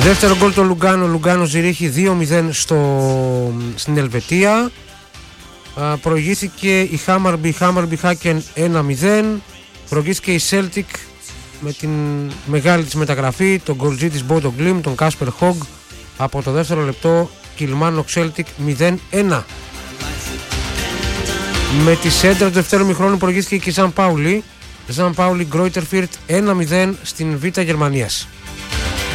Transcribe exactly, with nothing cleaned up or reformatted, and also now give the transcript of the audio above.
Δεύτερο γκολ το Λουγκάνο, Λουγκάνο Ζηρίχη δύο μηδέν στο, στην Ελβετία. Α, προηγήθηκε η Χάμαρμπι, Χάμαρμπι Χάκεν ένα μηδέν. Προηγήθηκε η Celtic με την μεγάλη της μεταγραφή, τον γκολτζή της Μπόντο Γκλιμ, τον Κάσπερ Χόγκ. Από το δεύτερο λεπτό Κιλμάνο Celtic μηδέν ένα. Με τη σέντρα του δεύτερου μηχρόνου προηγήθηκε και η Ζαν Πάουλι. Ζαν Πάουλι Γκρόιτερφιρτ ένα μηδέν στην Β' Γερμανίας.